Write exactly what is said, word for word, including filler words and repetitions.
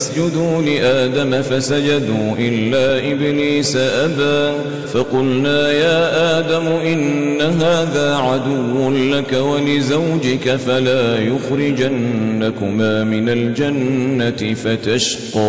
اسجدوا لآدم فسجدوا إلا إبليس أبى فقلنا يا آدم إن هذا عدو لك ولزوجك فلا يخرجنكما من الجنة فتشقى